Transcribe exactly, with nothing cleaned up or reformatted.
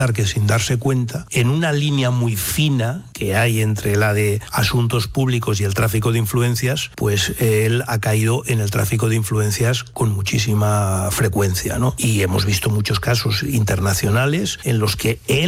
que sin darse cuenta, en una línea muy fina que hay entre la de asuntos públicos y el tráfico de influencias, pues él ha caído en el tráfico de influencias con muchísima frecuencia, ¿no? Y hemos visto muchos casos internacionales en los que él